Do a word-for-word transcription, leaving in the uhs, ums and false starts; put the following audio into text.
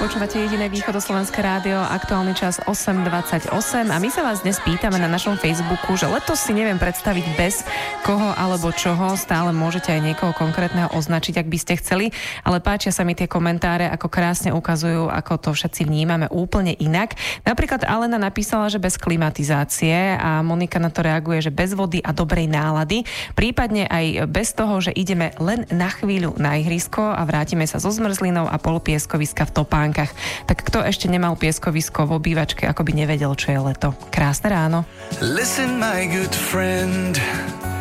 Počúvate jediné východoslovenské rádio, aktuálny čas osem dvadsaťosem a my sa vás dnes pýtame na našom Facebooku, že letos si neviem predstaviť bez koho alebo čoho, stále môžete aj niekoho konkrétneho označiť, ak by ste chceli, ale páčia sa mi tie komentáre, ako krásne ukazujú, ako to všetci vnímame úplne inak. Napríklad Alena napísala, že bez klimatizácie a Monika na to reaguje, že bez vody a dobrej nálady, prípadne aj bez toho, že ideme len na chvíľu na ihrisko a vrátime sa so zmrzlinou a polopieskoviska v topánkach. Tak kto ešte nemal pieskovisko v obývačke, ako by nevedel, čo je leto. Krásne ráno. Listen, my good friend.